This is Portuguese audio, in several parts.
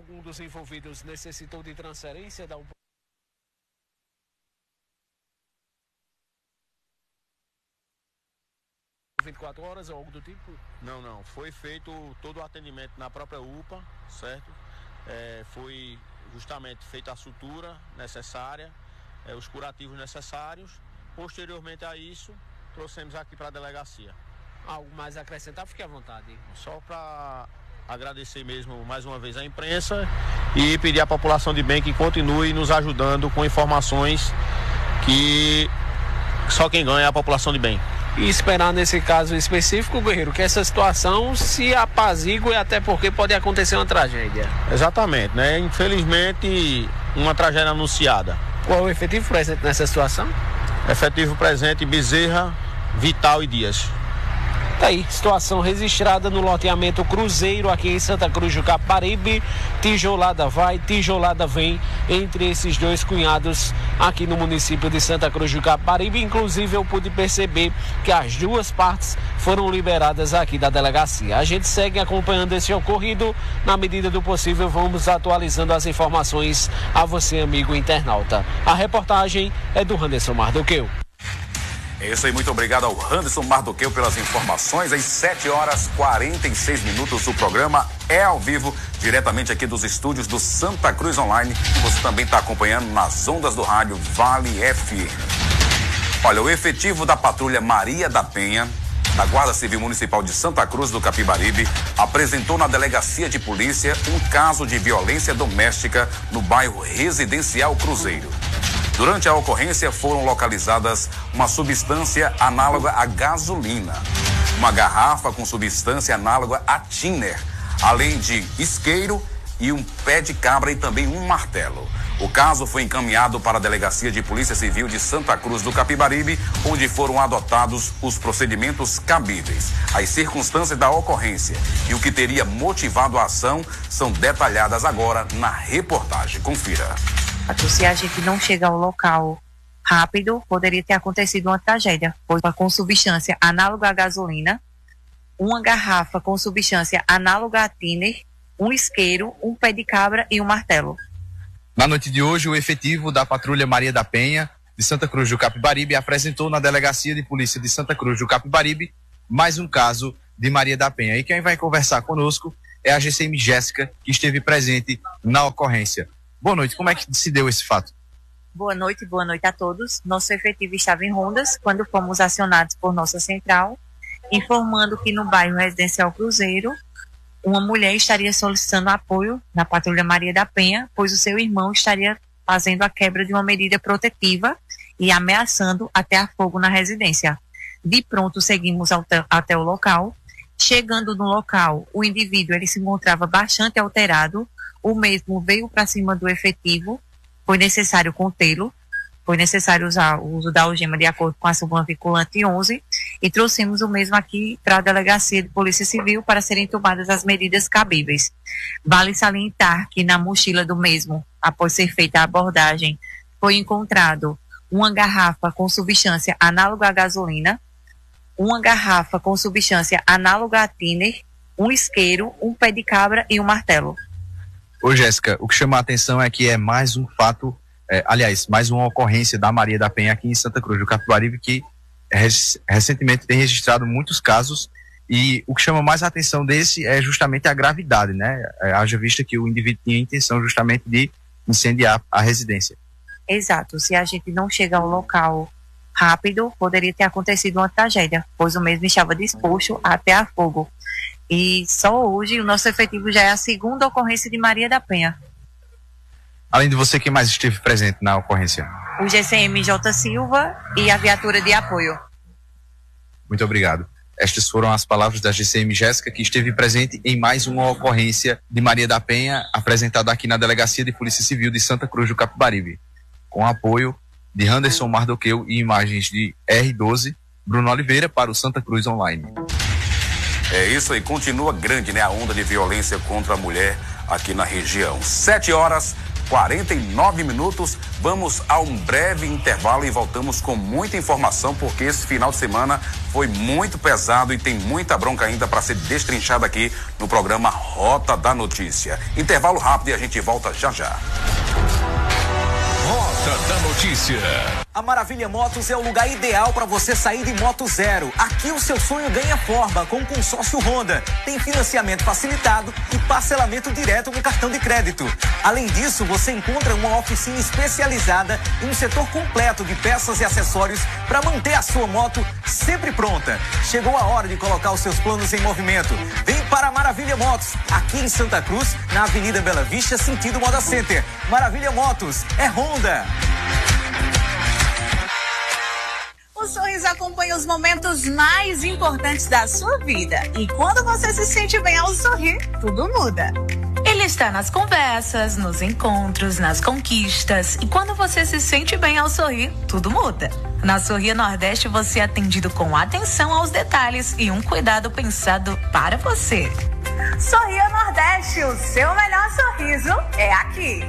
algum dos envolvidos necessitou de transferência da 24 horas ou algo do tipo? Não. Foi feito todo o atendimento na própria UPA, certo? Foi justamente feita a sutura necessária, os curativos necessários. Posteriormente a isso, trouxemos aqui para a delegacia. Algo mais a acrescentar? Fique à vontade. Só para agradecer mesmo mais uma vez à imprensa e pedir à população de bem que continue nos ajudando com informações que só quem ganha é a população de bem. E esperar nesse caso específico, Guerreiro, que essa situação se apazigue, até porque pode acontecer uma tragédia. Exatamente, né? Infelizmente, uma tragédia anunciada. Qual é o efetivo presente nessa situação? Efetivo presente Bezerra, Vital e Dias. Tá aí, situação registrada no loteamento Cruzeiro aqui em Santa Cruz do Capibaribe. Tijolada vai, tijolada vem entre esses dois cunhados aqui no município de Santa Cruz do Capibaribe. Inclusive eu pude perceber que as duas partes foram liberadas aqui da delegacia. A gente segue acompanhando esse ocorrido. Na medida do possível vamos atualizando as informações a você, amigo internauta. A reportagem é do Anderson Mardoqueu. É isso aí, muito obrigado ao Anderson Mardoqueu pelas informações. Às 7h46, o programa é ao vivo, diretamente aqui dos estúdios do Santa Cruz Online. Você também está acompanhando nas ondas do rádio Vale FM. Olha, o efetivo da patrulha Maria da Penha, da Guarda Civil Municipal de Santa Cruz do Capibaribe, apresentou na delegacia de polícia um caso de violência doméstica no bairro Residencial Cruzeiro. Durante a ocorrência foram localizadas uma substância análoga à gasolina, uma garrafa com substância análoga a thinner, além de isqueiro e um pé de cabra e também um martelo. O caso foi encaminhado para a Delegacia de Polícia Civil de Santa Cruz do Capibaribe, onde foram adotados os procedimentos cabíveis. As circunstâncias da ocorrência e o que teria motivado a ação são detalhadas agora na reportagem. Confira. Se a gente não chega ao local rápido, poderia ter acontecido uma tragédia, pois com substância análoga à gasolina, uma garrafa com substância análoga a thinner, um isqueiro, um pé de cabra e um martelo. Na noite de hoje, o efetivo da Patrulha Maria da Penha, de Santa Cruz do Capibaribe, apresentou na Delegacia de Polícia de Santa Cruz do Capibaribe mais um caso de Maria da Penha. E quem vai conversar conosco é a GCM Jéssica, que esteve presente na ocorrência. Boa noite, como é que se deu esse fato? Boa noite a todos. Nosso efetivo estava em rondas quando fomos acionados por nossa central, informando que no bairro Residencial Cruzeiro, uma mulher estaria solicitando apoio na Patrulha Maria da Penha, pois o seu irmão estaria fazendo a quebra de uma medida protetiva e ameaçando atear fogo na residência. De pronto, seguimos até o local. Chegando no local, o indivíduo ele se encontrava bastante alterado. O mesmo veio para cima do efetivo, foi necessário contê-lo, foi necessário usar o uso da algema de acordo com a súmula vinculante 11 e trouxemos o mesmo aqui para a Delegacia de Polícia Civil para serem tomadas as medidas cabíveis. Vale salientar que na mochila do mesmo, após ser feita a abordagem, foi encontrado uma garrafa com substância análoga à gasolina, uma garrafa com substância análoga a thinner, um isqueiro, um pé de cabra e um martelo. Ô Jéssica, o que chama a atenção é que é mais um fato, mais uma ocorrência da Maria da Penha aqui em Santa Cruz do Capibaribe, que recentemente tem registrado muitos casos, e o que chama mais a atenção desse é justamente a gravidade, né? Haja vista que o indivíduo tinha a intenção justamente de incendiar a residência. Exato, se a gente não chega ao local rápido, poderia ter acontecido uma tragédia, pois o mesmo estava disposto a atear fogo. E só hoje o nosso efetivo já é a segunda ocorrência de Maria da Penha. Além de você, quem mais esteve presente na ocorrência? O GCM J. Silva e a viatura de apoio. Muito obrigado. Estas foram as palavras da GCM Jéssica, que esteve presente em mais uma ocorrência de Maria da Penha, apresentada aqui na Delegacia de Polícia Civil de Santa Cruz do Capibaribe, com apoio de Anderson Mardoqueu e imagens de R12, Bruno Oliveira para o Santa Cruz Online. É isso aí, continua grande, né, a onda de violência contra a mulher aqui na região. 7h 49 Vamos a um breve intervalo e voltamos com muita informação, porque esse final de semana foi muito pesado e tem muita bronca ainda para ser destrinchada aqui no programa Rota da Notícia. Intervalo rápido e a gente volta já já. Rota da Notícia. A Maravilha Motos é o lugar ideal para você sair de moto zero. Aqui o seu sonho ganha forma com o consórcio Honda. Tem financiamento facilitado e parcelamento direto no cartão de crédito. Além disso, você encontra uma oficina especializada e um setor completo de peças e acessórios para manter a sua moto sempre pronta. Chegou a hora de colocar os seus planos em movimento. Vem para a Maravilha Motos, aqui em Santa Cruz, na Avenida Bela Vista, sentido Moda Center. Maravilha Motos é Honda. O Sorriso acompanha os momentos mais importantes da sua vida. E quando você se sente bem ao sorrir, tudo muda. Ele está nas conversas, nos encontros, nas conquistas. E quando você se sente bem ao sorrir, tudo muda. Na Sorria Nordeste você é atendido com atenção aos detalhes e um cuidado pensado para você. Sorria Nordeste, o seu melhor sorriso é aqui.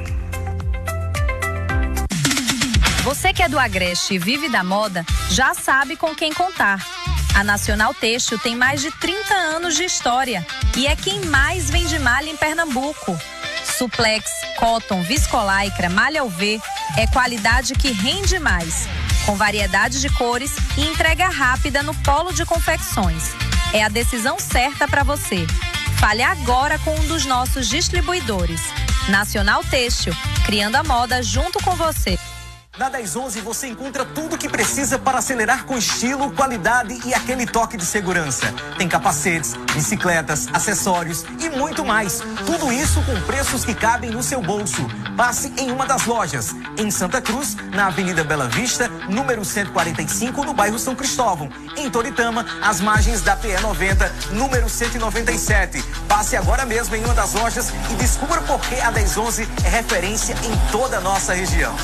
Você que é do Agreste e vive da moda, já sabe com quem contar. A Nacional Têxtil tem mais de 30 anos de história e é quem mais vende malha em Pernambuco. Suplex, cotton, viscolaicra, malha UV é qualidade que rende mais, com variedade de cores e entrega rápida no polo de confecções. É a decisão certa para você. Fale agora com um dos nossos distribuidores. Nacional Têxtil, criando a moda junto com você. Na 1011 você encontra tudo o que precisa para acelerar com estilo, qualidade e aquele toque de segurança. Tem capacetes, bicicletas, acessórios e muito mais. Tudo isso com preços que cabem no seu bolso. Passe em uma das lojas, em Santa Cruz, na Avenida Bela Vista, número 145, no bairro São Cristóvão. Em Toritama, às margens da PE 90, número 197. Passe agora mesmo em uma das lojas e descubra por que a 1011 é referência em toda a nossa região.